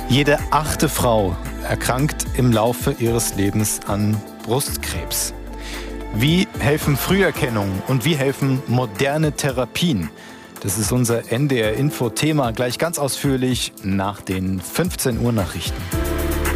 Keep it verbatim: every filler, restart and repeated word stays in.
Jede achte Frau erkrankt im Laufe ihres Lebens an Brustkrebs. Wie helfen Früherkennung und wie helfen moderne Therapien? Das ist unser N D R-Info-Thema, gleich ganz ausführlich nach den fünfzehn Uhr Nachrichten.